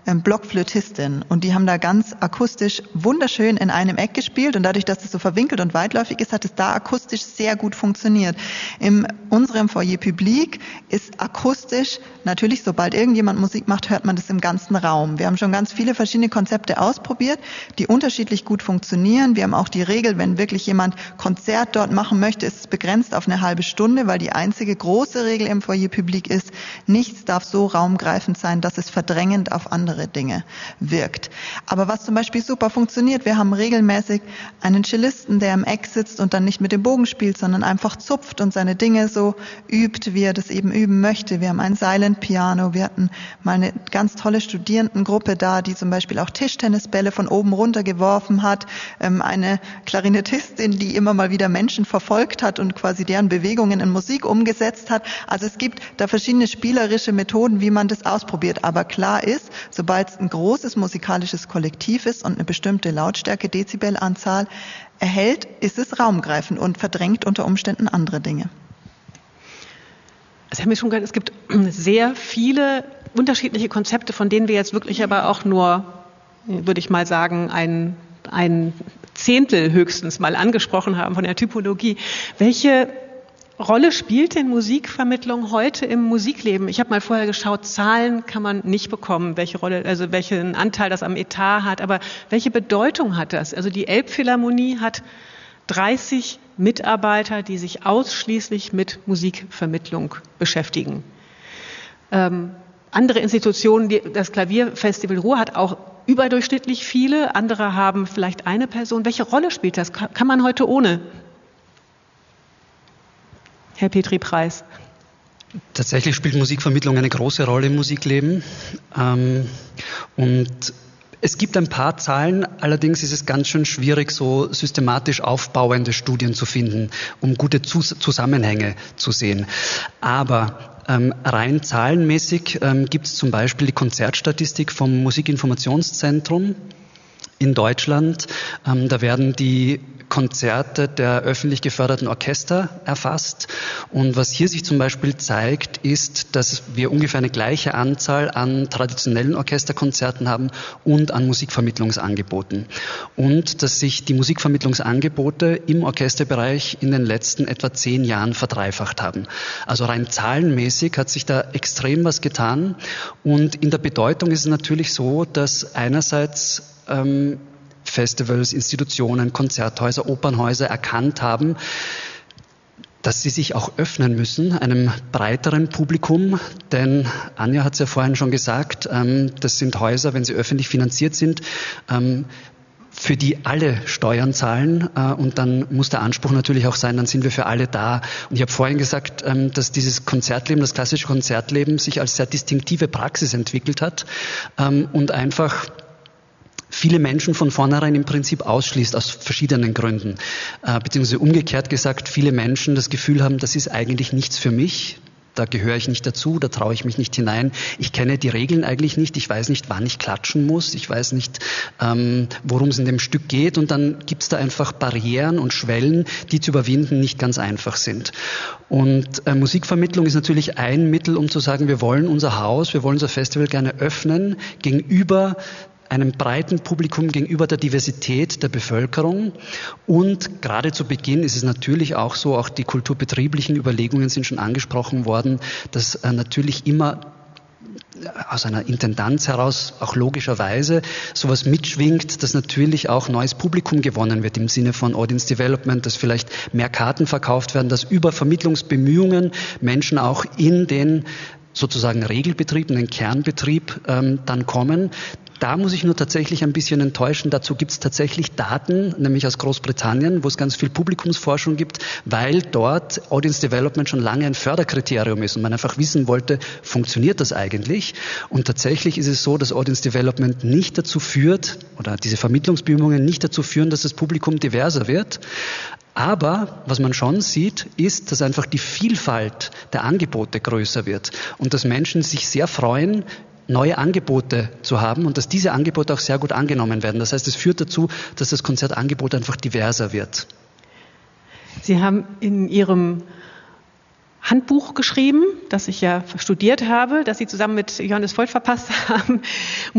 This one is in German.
Blockflötistin und die haben da ganz akustisch wunderschön in einem Eck gespielt und dadurch, dass es so verwinkelt und weitläufig ist, hat es da akustisch sehr gut funktioniert. In unserem Foyer Public ist akustisch natürlich, sobald irgendjemand Musik macht, hört man das im ganzen Raum. Wir haben schon ganz viele verschiedene Konzepte ausprobiert, die unterschiedlich gut funktionieren. Wir haben auch die Regel, wenn wirklich jemand Konzert dort machen möchte, ist es begrenzt auf eine halbe Stunde, weil die einzige große Regel im Foyer Public ist, nichts darf so raumgreifend sein, dass es verdrängend auf andere Dinge wirkt. Aber was zum Beispiel super funktioniert, wir haben regelmäßig einen Cellisten, der im Eck sitzt und dann nicht mit dem Bogen spielt, sondern einfach zupft und seine Dinge so übt, wie er das eben üben möchte. Wir haben ein Silent Piano, wir hatten mal eine ganz tolle Studierendengruppe da, die zum Beispiel auch Tischtennisbälle von oben runter geworfen hat, eine Klarinettistin, die immer mal wieder Menschen verfolgt hat und quasi deren Bewegungen in Musik umgesetzt hat. Also es gibt da verschiedene spielerische Methoden, wie man das ausprobiert. Aber klar ist, sobald es ein großes musikalisches Kollektiv ist und eine bestimmte Lautstärke, Dezibelanzahl erhält, ist es raumgreifend und verdrängt unter Umständen andere Dinge. Sie haben ja schon gesagt, es gibt sehr viele unterschiedliche Konzepte, von denen wir jetzt wirklich aber auch nur, würde ich mal sagen, ein Zehntel höchstens mal angesprochen haben von der Typologie. Welche Rolle spielt denn Musikvermittlung heute im Musikleben? Ich habe mal vorher geschaut, Zahlen kann man nicht bekommen, welche Rolle, also welchen Anteil das am Etat hat, aber welche Bedeutung hat das? Also die Elbphilharmonie hat 30 Mitarbeiter, die sich ausschließlich mit Musikvermittlung beschäftigen. Andere Institutionen, das Klavierfestival Ruhr hat auch überdurchschnittlich viele, andere haben vielleicht eine Person. Welche Rolle spielt das? Kann man heute ohne? Herr Petri-Preis. Tatsächlich spielt Musikvermittlung eine große Rolle im Musikleben. Und es gibt ein paar Zahlen, allerdings ist es ganz schön schwierig, so systematisch aufbauende Studien zu finden, um gute Zusammenhänge zu sehen. Aber rein zahlenmäßig gibt es zum Beispiel die Konzertstatistik vom Musikinformationszentrum in Deutschland. Da werden die Konzerte der öffentlich geförderten Orchester erfasst. Und was hier sich zum Beispiel zeigt, ist, dass wir ungefähr eine gleiche Anzahl an traditionellen Orchesterkonzerten haben und an Musikvermittlungsangeboten. Und dass sich die Musikvermittlungsangebote im Orchesterbereich in den letzten etwa 10 Jahren verdreifacht haben. Also rein zahlenmäßig hat sich da extrem was getan. Und in der Bedeutung ist es natürlich so, dass einerseits Festivals, Institutionen, Konzerthäuser, Opernhäuser erkannt haben, dass sie sich auch öffnen müssen, einem breiteren Publikum. Denn Anja hat es ja vorhin schon gesagt, das sind Häuser, wenn sie öffentlich finanziert sind, für die alle Steuern zahlen, und dann muss der Anspruch natürlich auch sein, dann sind wir für alle da. Und ich habe vorhin gesagt, dass dieses Konzertleben, das klassische Konzertleben sich als sehr distinktive Praxis entwickelt hat und einfach viele Menschen von vornherein im Prinzip ausschließt aus verschiedenen Gründen. Beziehungsweise umgekehrt gesagt, viele Menschen das Gefühl haben, das ist eigentlich nichts für mich. Da gehöre ich nicht dazu, da traue ich mich nicht hinein. Ich kenne die Regeln eigentlich nicht, ich weiß nicht, wann ich klatschen muss, ich weiß nicht, worum es in dem Stück geht. Und dann gibt es da einfach Barrieren und Schwellen, die zu überwinden nicht ganz einfach sind. Und Musikvermittlung ist natürlich ein Mittel, um zu sagen, wir wollen unser Haus, wir wollen unser Festival gerne öffnen gegenüber einem breiten Publikum, gegenüber der Diversität der Bevölkerung. Und gerade zu Beginn ist es natürlich auch so, auch die kulturbetrieblichen Überlegungen sind schon angesprochen worden, dass natürlich immer aus einer Intendanz heraus auch logischerweise sowas mitschwingt, dass natürlich auch neues Publikum gewonnen wird im Sinne von Audience Development, dass vielleicht mehr Karten verkauft werden, dass über Vermittlungsbemühungen Menschen auch in den sozusagen Regelbetrieb, in den Kernbetrieb dann kommen. Da muss ich nur tatsächlich ein bisschen enttäuschen. Dazu gibt es tatsächlich Daten, nämlich aus Großbritannien, wo es ganz viel Publikumsforschung gibt, weil dort Audience Development schon lange ein Förderkriterium ist und man einfach wissen wollte, funktioniert das eigentlich? Und tatsächlich ist es so, dass Audience Development nicht dazu führt, oder diese Vermittlungsbemühungen nicht dazu führen, dass das Publikum diverser wird. Aber was man schon sieht, ist, dass einfach die Vielfalt der Angebote größer wird und dass Menschen sich sehr freuen, neue Angebote zu haben und dass diese Angebote auch sehr gut angenommen werden. Das heißt, es führt dazu, dass das Konzertangebot einfach diverser wird. Sie haben in Ihrem Handbuch geschrieben, das ich ja studiert habe, das Sie zusammen mit Johannes Voigt verpasst haben,